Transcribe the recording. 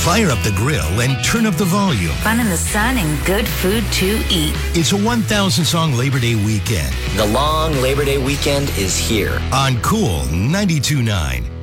Fire up the grill and turn up the volume. Fun in the sun and good food to eat. It's a 1,000-song Labor Day weekend. The long Labor Day weekend is here. On Cool 92.9.